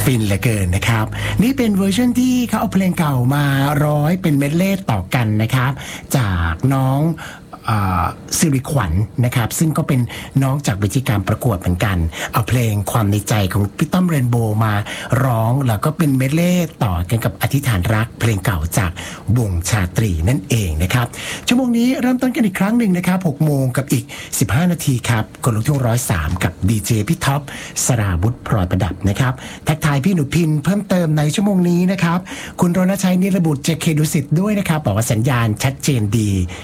ฟินเหลือเกินนะครับนี่เป็นเวอร์ชันที่เขาเอาเพลงเก่ามาร้อยเป็นเมดเล่ต่อกันนะครับจากน้องสิริขวัญนะครับซึ่งก็เป็นน้องจากเวทีการประกวดเหมือนกันเอาเพลงความในใจของพี่ต้อมเรนโบว์มาร้องแล้วก็เป็นเมดเล่ต่อกันกับอธิษฐานรักเพลงเก่าจากวงชาตรีนั่นเองนะครับชั่วโมงนี้เริ่มต้นกันอีกครั้งหนึ่งนะครับ6 โมงกับอีก15 นาทีครับกดลูกทุ่ง103กับดีเจพี่ท็อปสราวุธพลอยประดับนะครับทักทายพี่หนูพินเพิ่มเติมในชั่วโมงนี้นะครับคุณรณชัยนิรบุตรเจเคดุสิตด้วยนะครับบอกว่าสัญญาณชัดเจนดี